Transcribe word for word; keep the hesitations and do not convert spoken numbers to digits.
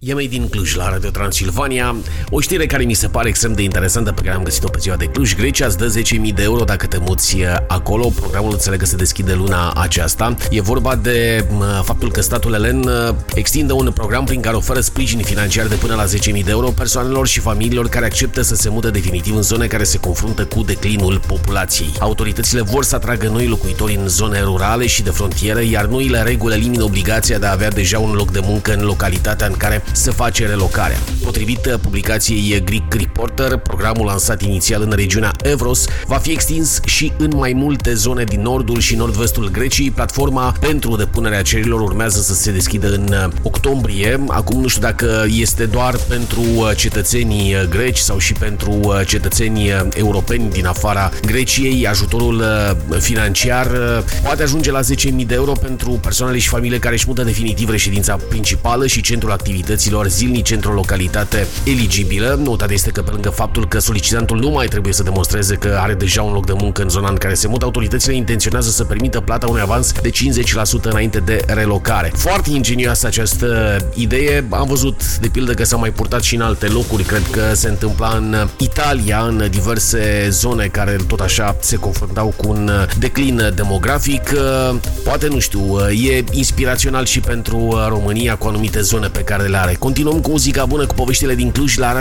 E mai din Cluj, la Radio Transilvania. O știre care mi se pare extrem de interesantă, pe care am găsit-o pe ziua de Cluj. Grecia îți dă zece mii de euro dacă te muți acolo. Programul înțeleg că se deschide luna aceasta. E vorba de faptul că statul elen extinde un program prin care oferă sprijin financiar de până la zece mii de euro persoanelor și familiilor care acceptă să se mute definitiv în zone care se confruntă cu declinul populației. Autoritățile vor să atragă noi locuitori în zone rurale și de frontieră, iar noile reguli elimină obligația de a avea deja un loc de muncă în localitatea în care se face relocarea. Potrivit publicației Greek Reporter, programul lansat inițial în regiunea Evros va fi extins și în mai multe zone din nordul și nord-vestul Greciei. Platforma pentru depunerea cererilor urmează să se deschidă în octombrie. Acum nu știu dacă este doar pentru cetățenii greci sau și pentru cetățenii europeni din afara Greciei. Ajutorul financiar poate ajunge la zece mii de euro pentru persoanele și familiile care își mută definitiv reședința principală și centrul activităților zilnice într-o localitate eligibilă. Notat este că pe lângă faptul că solicitantul nu mai trebuie să demonstreze că are deja un loc de muncă în zona în care se mută, autoritățile intenționează să permită plata unui avans de cincizeci la sută înainte de relocare. Foarte ingenioasă această idee. Am văzut de pildă că s-a mai purtat și în alte locuri. Cred că se întâmpla în Italia, în diverse zone care tot așa se confruntau cu un declin demografic. Poate, nu știu, e inspirațional și pentru România cu anumite zone pe care le are. Continuăm cu muzica bună, cu poveștile din Cluj la